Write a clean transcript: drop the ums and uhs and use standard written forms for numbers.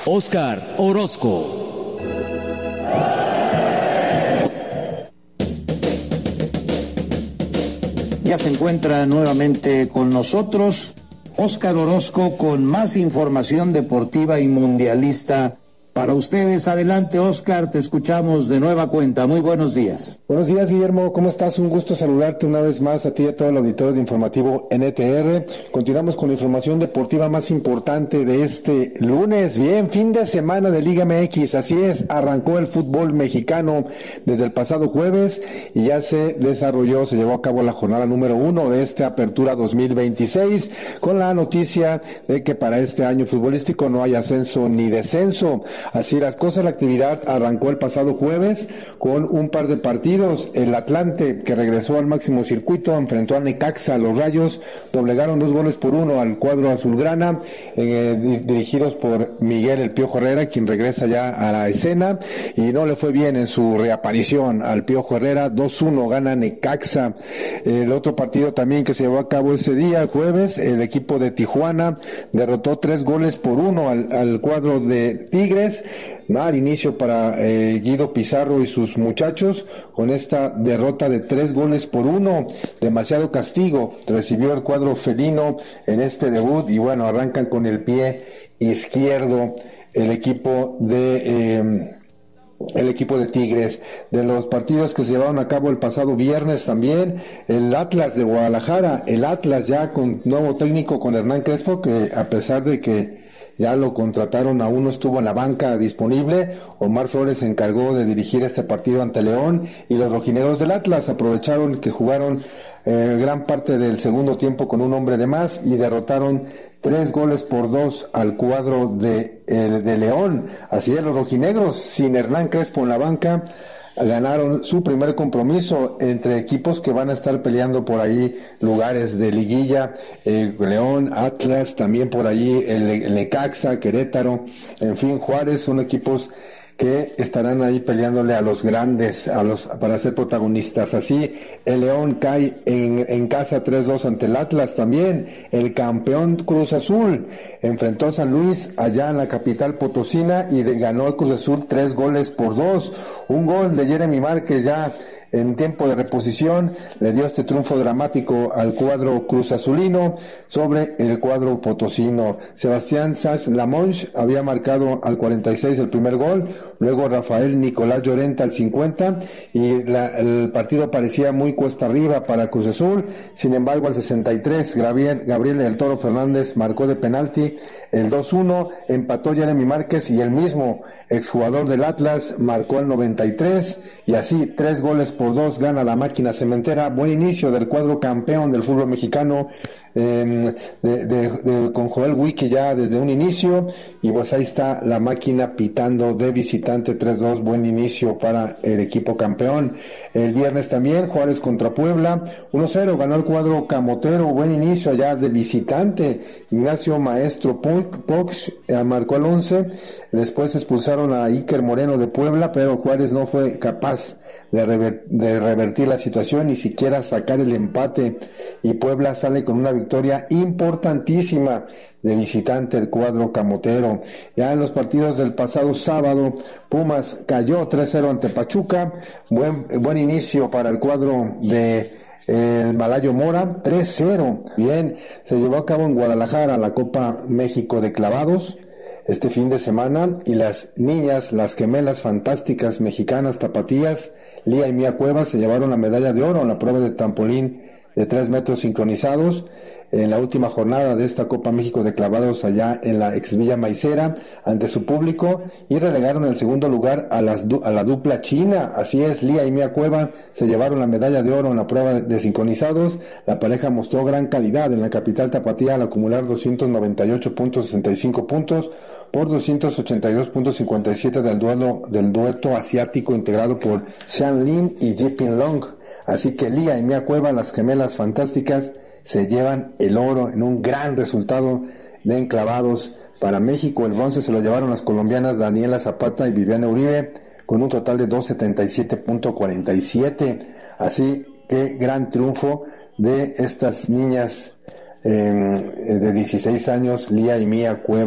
Óscar Orozco. Ya se encuentra nuevamente con nosotros Óscar Orozco con más información deportiva y mundialista para ustedes. Adelante, Óscar, te escuchamos de nueva cuenta. Muy buenos días. Buenos días, Guillermo. ¿Cómo estás? Un gusto saludarte una vez más a ti y a todo el auditorio de Informativo NTR. Continuamos con la información deportiva más importante de este lunes. Bien, fin de semana de Liga MX. Así es, arrancó el fútbol mexicano desde el pasado jueves y ya se llevó a cabo la jornada número 1 de esta apertura 2026 con la noticia de que para este año futbolístico no hay ascenso ni descenso. Así las cosas, la actividad arrancó el pasado jueves con un par de partidos. El Atlante, que regresó al máximo circuito, enfrentó a Necaxa. Los Rayos doblegaron 2-1 al cuadro azulgrana, dirigidos por Miguel El Piojo Herrera, quien regresa ya a la escena, y no le fue bien en su reaparición al Piojo Herrera. 2-1 gana Necaxa. El otro partido también que se llevó a cabo ese día, el jueves, el equipo de Tijuana derrotó 3-1 al cuadro de Tigres. Mal inicio para Guido Pizarro y sus muchachos con esta derrota de 3-1. Demasiado castigo recibió el cuadro felino en este debut, y bueno, arrancan con el pie izquierdo el equipo de Tigres. De los partidos que se llevaron a cabo el pasado viernes también, el Atlas de Guadalajara, el Atlas ya con nuevo técnico, con Hernán Crespo, que a pesar de que ya lo contrataron, aún no estuvo en la banca disponible. Omar Flores se encargó de dirigir este partido ante León, y los rojinegros del Atlas aprovecharon que jugaron gran parte del segundo tiempo con un hombre de más y derrotaron 3-2 al cuadro de León. Así es, los rojinegros, sin Hernán Crespo en la banca, ganaron su primer compromiso entre equipos que van a estar peleando por ahí lugares de liguilla. León, Atlas, también por ahí el Necaxa, Querétaro, en fin, Juárez, son equipos que estarán ahí peleándole a los grandes, para ser protagonistas. Así, el León cae en casa 3-2 ante el Atlas. También el campeón Cruz Azul enfrentó a San Luis allá en la capital potosina y ganó el Cruz Azul 3-2. Un gol de Jeremy Márquez ya en tiempo de reposición le dio este triunfo dramático al cuadro Cruz Azulino sobre el cuadro potosino. Sebastián Sanz Lamonch había marcado al 46 el primer gol, luego Rafael Nicolás Llorente al 50, y el partido parecía muy cuesta arriba para Cruz Azul. Sin embargo, al 63 Gabriel El Toro Fernández marcó de penalti el 2-1, empató Jeremy Márquez, y el mismo exjugador del Atlas marcó el 93, y así 3-2 gana la máquina cementera. Buen inicio del cuadro campeón del fútbol mexicano, con Joel Wiki ya desde un inicio, y pues ahí está la máquina pitando de visitante 3-2, buen inicio para el equipo campeón. El viernes también Juárez contra Puebla, 1-0 ganó el cuadro camotero, buen inicio allá de visitante. Ignacio Maestro Pox marcó el 11, después expulsaron a Iker Moreno de Puebla, pero Juárez no fue capaz de revertir la situación, ni siquiera sacar el empate, y Puebla sale con una victoria importantísima de visitante el cuadro camotero. Ya en los partidos del pasado sábado, Pumas cayó 3-0 ante Pachuca, buen inicio para el cuadro de el Malayo Mora, 3-0. Bien, se llevó a cabo en Guadalajara la Copa México de clavados este fin de semana, y las niñas, las gemelas fantásticas mexicanas tapatías, Lía y Mía Cuevas, se llevaron la medalla de oro en la prueba de trampolín de 3 metros sincronizados en la última jornada de esta Copa México de clavados allá en la ex Villa Maicera ante su público, y relegaron el segundo lugar a la dupla china. Así es, Lía y Mía Cueva se llevaron la medalla de oro en la prueba de sincronizados. La pareja mostró gran calidad en la capital tapatía al acumular 298.65 puntos por 282.57 del dueto asiático integrado por Xian Lin y Jiping Long. Así que Lía y Mía Cueva, las gemelas fantásticas, se llevan el oro en un gran resultado de enclavados para México. El bronce se lo llevaron las colombianas Daniela Zapata y Viviana Uribe con un total de 277.47. Así que gran triunfo de estas niñas de 16 años, Lía y Mía Cueva.